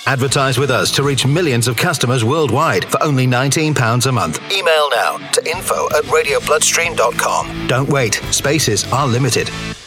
Advertise with us to reach millions of customers worldwide for only £19 a month. Email now to info@radiobloodstream.com. Don't wait. Spaces are limited.